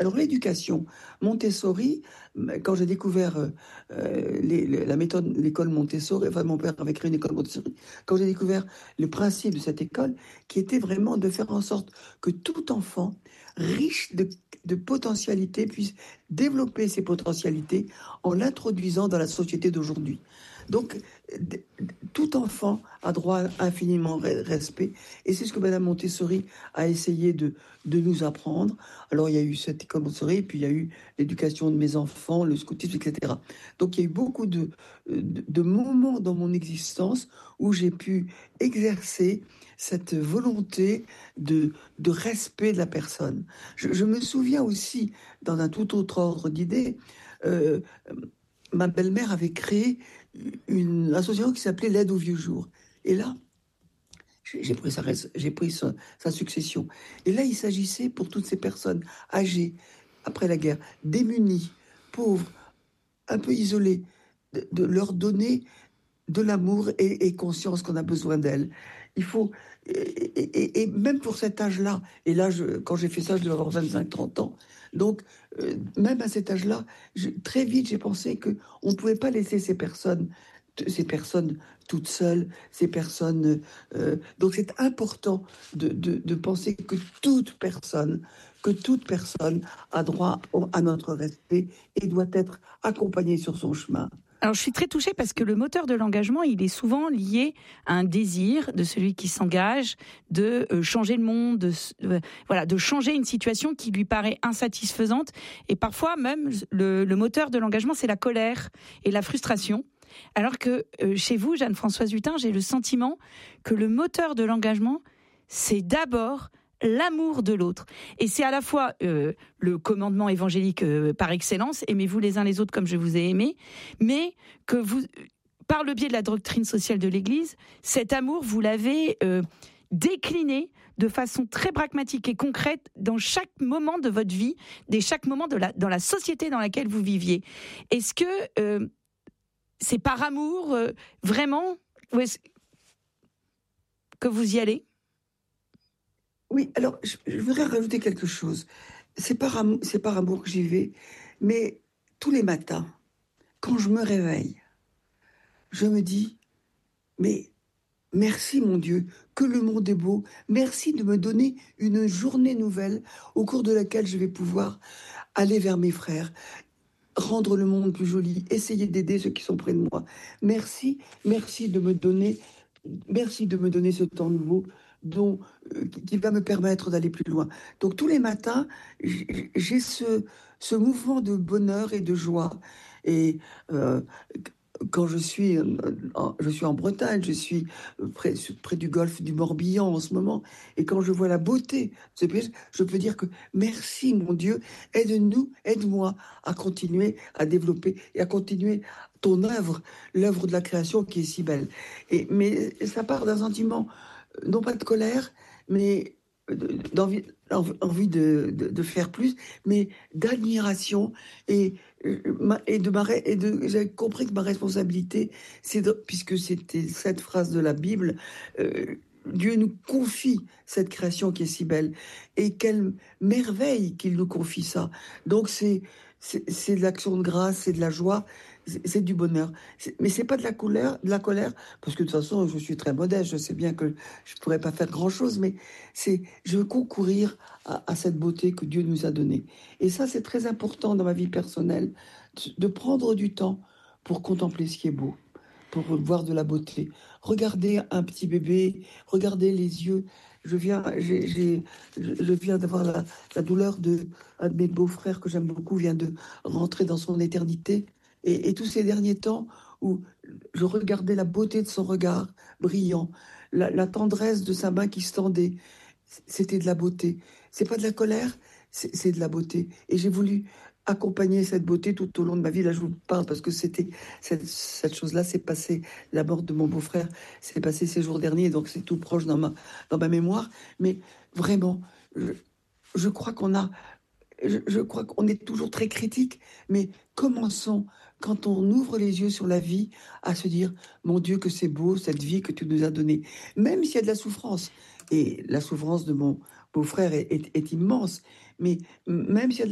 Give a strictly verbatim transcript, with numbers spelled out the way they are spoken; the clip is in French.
Alors l'éducation Montessori, quand j'ai découvert euh, les, les, la méthode, l'école Montessori, enfin mon père avait créé une école Montessori, quand j'ai découvert le principe de cette école, qui était vraiment de faire en sorte que tout enfant riche de, de potentialités puisse développer ses potentialités en l'introduisant dans la société d'aujourd'hui. Donc, tout enfant a droit à infiniment respect, et c'est ce que Madame Montessori a essayé de, de nous apprendre. Alors, il y a eu cette école Montessori, puis il y a eu l'éducation de mes enfants, le scoutisme, et cetera. Donc, il y a eu beaucoup de, de, de moments dans mon existence où j'ai pu exercer cette volonté de, de respect de la personne. Je, je me souviens aussi, dans un tout autre ordre d'idées, euh, ma belle-mère avait créé une association qui s'appelait l'aide aux vieux jours. Et là, j'ai pris, sa, j'ai pris sa, sa succession. Et là, il s'agissait pour toutes ces personnes âgées, après la guerre, démunies, pauvres, un peu isolées, de, de leur donner de l'amour et, et conscience qu'on a besoin d'elles. Il faut... Et, et, et même pour cet âge-là, et là, je, quand j'ai fait ça, je devais avoir vingt-cinq trente ans. Donc, euh, même à cet âge-là, je, très vite, j'ai pensé qu'on ne pouvait pas laisser ces personnes, ces personnes toutes seules, ces personnes... Euh, donc, c'est important de, de, de penser que toute personne, que toute personne a droit à notre respect et doit être accompagnée sur son chemin. Alors, je suis très touchée parce que le moteur de l'engagement, il est souvent lié à un désir de celui qui s'engage de changer le monde, de, euh, voilà, de changer une situation qui lui paraît insatisfaisante. Et parfois, même, le, le moteur de l'engagement, c'est la colère et la frustration. Alors que euh, chez vous, Jeanne-Françoise Hutin, j'ai le sentiment que le moteur de l'engagement, c'est d'abord l'amour de l'autre. Et c'est à la fois euh, le commandement évangélique euh, par excellence, aimez-vous les uns les autres comme je vous ai aimé, mais que vous, par le biais de la doctrine sociale de l'Église, cet amour, vous l'avez euh, décliné de façon très pragmatique et concrète dans chaque moment de votre vie, dans chaque moment de la, dans la société dans laquelle vous viviez. Est-ce que euh, c'est par amour, euh, vraiment, que vous y allez ? Oui, alors je, je voudrais rajouter quelque chose. C'est par, amour, c'est par amour que j'y vais, mais tous les matins, quand je me réveille, je me dis, mais merci mon Dieu, que le monde est beau, merci de me donner une journée nouvelle au cours de laquelle je vais pouvoir aller vers mes frères, rendre le monde plus joli, essayer d'aider ceux qui sont près de moi. Merci, merci de me donner, merci de me donner ce temps nouveau dont, euh, qui va me permettre d'aller plus loin. Donc tous les matins, j'ai ce, ce mouvement de bonheur et de joie. Et euh, quand je suis, en, je suis en Bretagne, je suis près, près du golfe du Morbihan en ce moment, et quand je vois la beauté de ce pays, je peux dire que merci mon Dieu, aide-nous, aide-moi à continuer à développer et à continuer ton œuvre, l'œuvre de la création qui est si belle. Et, mais ça part d'un sentiment, non pas de colère, mais d'envie, envie de, de, de faire plus, mais d'admiration et, et de ma, et de, j'ai compris que ma responsabilité, c'est de, puisque c'était cette phrase de la Bible, euh, Dieu nous confie cette création qui est si belle, et quelle merveille qu'il nous confie ça. Donc c'est, c'est, c'est de l'action de grâce, c'est de la joie, c'est, c'est du bonheur. C'est, mais c'est pas de la colère, de la colère, parce que de toute façon, je suis très modeste, je sais bien que je pourrais pas faire grand-chose, mais c'est, je veux concourir à, à cette beauté que Dieu nous a donnée. Et ça, c'est très important dans ma vie personnelle, de prendre du temps pour contempler ce qui est beau, pour voir de la beauté. Regardez un petit bébé, regardez les yeux. Je viens, j'ai, j'ai, je viens d'avoir la, la douleur de un de mes beaux-frères que j'aime beaucoup, vient de rentrer dans son éternité. Et, et tous ces derniers temps où je regardais la beauté de son regard brillant, la, la tendresse de sa main qui se tendait, c'était de la beauté. C'est pas de la colère, c'est, c'est de la beauté. Et j'ai voulu accompagner cette beauté tout au long de ma vie. Là, je vous parle parce que c'était cette, cette chose-là s'est passée, la mort de mon beau-frère s'est passée ces jours derniers, donc c'est tout proche dans ma, dans ma mémoire. Mais vraiment, je, je crois qu'on a, je, je crois qu'on est toujours très critique, mais commençons, quand on ouvre les yeux sur la vie, à se dire, mon Dieu, que c'est beau, cette vie que tu nous as donnée. Même s'il y a de la souffrance, et la souffrance de mon beau-frère est, est, est immense, mais même s'il y a de